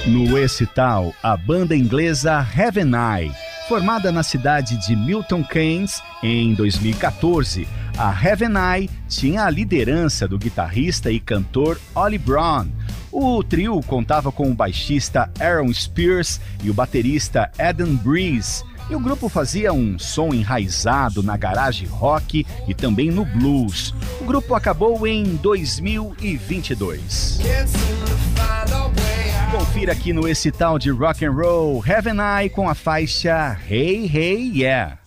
No Ecital, a banda inglesa Heaven Eye, formada na cidade de Milton Keynes em 2014, a Heaven Eye tinha a liderança do guitarrista e cantor Ollie Brown. O trio contava com o baixista Aaron Spears e o baterista Adam Breeze, e o grupo fazia um som enraizado na garage rock e também no blues. O grupo acabou em 2022. Confira aqui no Ecital de Rock and Roll, Heaven Eye com a faixa Hey Hey Yeah.